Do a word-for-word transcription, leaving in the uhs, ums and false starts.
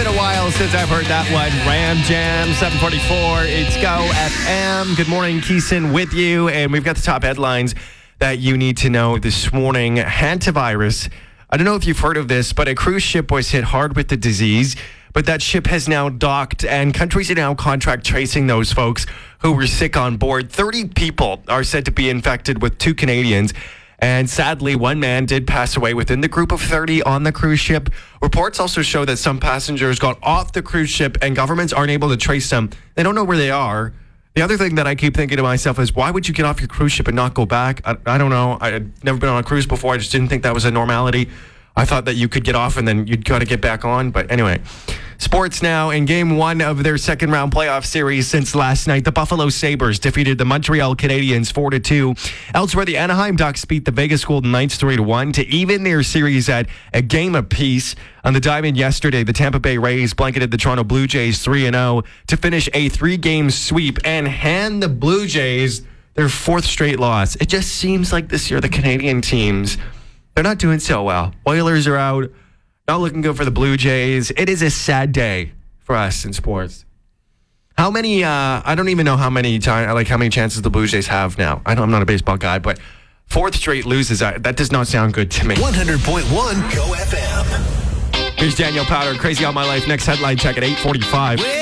been a while since I've heard that one. Ram Jam, seven forty-four. It's Go F M. Good morning, Keeson with you. And we've got the top headlines that you need to know this morning. Hantavirus. I don't know if you've heard of this, but a cruise ship was hit hard with the disease. But that ship has now docked, and countries are now contract tracing those folks who were sick on board. thirty people are said to be infected, with two Canadians. And sadly, one man did pass away within the group of thirty on the cruise ship. Reports also show that some passengers got off the cruise ship and governments aren't able to trace them. They don't know where they are. The other thing that I keep thinking to myself is, why would you get off your cruise ship and not go back? I, I don't know. I'd never been on a cruise before. I just didn't think that was a normality. I thought that you could get off and then you'd got to get back on. But anyway, sports now. In game one of their second round playoff series since last night, the Buffalo Sabres defeated the Montreal Canadiens four to two. Elsewhere, the Anaheim Ducks beat the Vegas Golden Knights three to one to even their series at a game apiece. On the diamond yesterday, the Tampa Bay Rays blanketed the Toronto Blue Jays three and oh to finish a three-game sweep and hand the Blue Jays their fourth straight loss. It just seems like this year the Canadian teams, they're not doing so well. Oilers are out. Not looking good for the Blue Jays. It is a sad day for us in sports. How many, uh, I don't even know how many time, like how many chances the Blue Jays have now. I know I'm not a baseball guy, but fourth straight loses, that does not sound good to me. one hundred point one Go F M. Here's Daniel Powder, Crazy All My Life. Next headline check at eight forty-five.